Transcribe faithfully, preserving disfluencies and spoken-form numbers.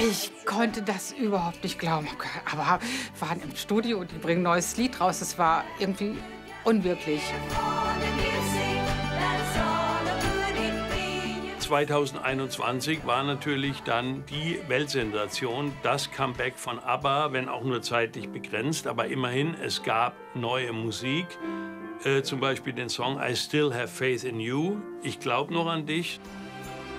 Ich konnte das überhaupt nicht glauben. Aber wir waren im Studio und die bringen ein neues Lied raus. Das war irgendwie unwirklich. zweitausendeinundzwanzig war natürlich dann die Weltsensation, das Comeback von ABBA, wenn auch nur zeitlich begrenzt, aber immerhin, es gab neue Musik, äh, zum Beispiel den Song I Still Have Faith in You, ich glaube noch an dich.